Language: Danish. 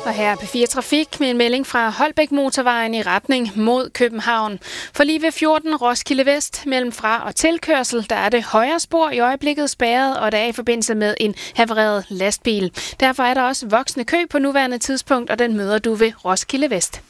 Og her er P4 Trafik med en melding fra Holbæk Motorvejen i retning mod København. For lige ved 14 Roskilde Vest mellem fra- og tilkørsel, der er det højre spor i øjeblikket spærret, og der er i forbindelse med en havareret lastbil. Derfor er der også voksende kø på nuværende tidspunkt, og den møder du ved Roskilde Vest.